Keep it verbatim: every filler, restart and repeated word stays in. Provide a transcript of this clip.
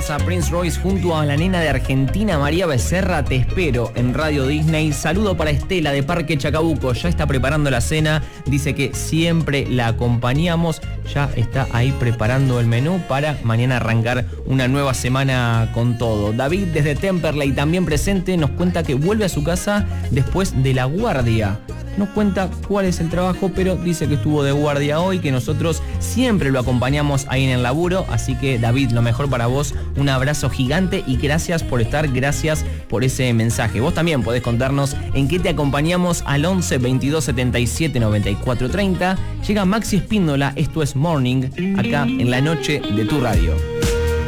pasa? Prince Royce junto a la nena de Argentina, María Becerra. Te espero en Radio Disney. Saludo para Estela de Parque Chacabuco. Ya está preparando la cena. Dice que siempre la acompañamos. Ya está ahí preparando el menú para mañana arrancar una nueva semana con todo. David desde Temperley también presente. Nos cuenta que vuelve a su casa después de la guardia. No cuenta cuál es el trabajo, pero dice que estuvo de guardia hoy, que nosotros siempre lo acompañamos ahí en el laburo. Así que, David, lo mejor para vos, un abrazo gigante y gracias por estar, gracias por ese mensaje. Vos también podés contarnos en qué te acompañamos al once veintidós setenta y siete noventa y cuatro treinta. Llega Maxi Espíndola, esto es Morning, acá en la noche de tu radio.